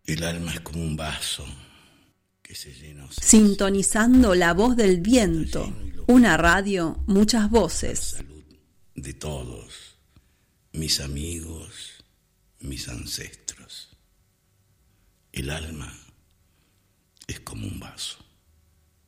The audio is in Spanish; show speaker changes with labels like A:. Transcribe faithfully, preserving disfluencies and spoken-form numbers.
A: El alma es como un vaso que se llenó.
B: Sintonizando la voz del viento, una radio, muchas voces.
A: Salud de todos, mis amigos, mis ancestros. El alma es como un vaso.